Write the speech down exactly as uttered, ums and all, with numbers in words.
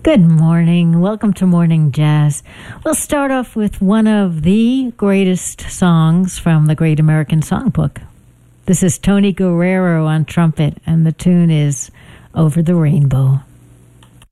Good morning. Welcome to Morning Jazz. We'll start off with one of the greatest songs from the Great American Songbook. This is Tony Guerrero on trumpet, and the tune is Over the Rainbow.